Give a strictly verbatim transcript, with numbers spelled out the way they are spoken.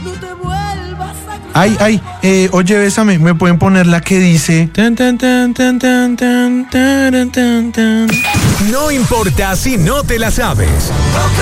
Ay, ay, eh, oye, bésame, ¿me pueden poner la que dice? Tan, tan, tan, tan, tan, tan, tan, tan, tan. No importa si no te la sabes.